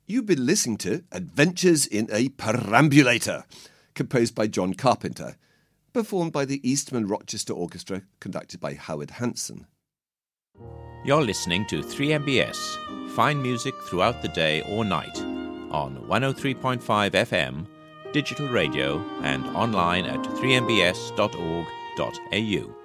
You've been listening to Adventures in a Perambulator, composed by John Carpenter, performed by the Eastman Rochester Orchestra, conducted by Howard Hanson. You're listening to 3MBS, fine music throughout the day or night, on 103.5 FM, digital radio, and online at 3mbs.org.au.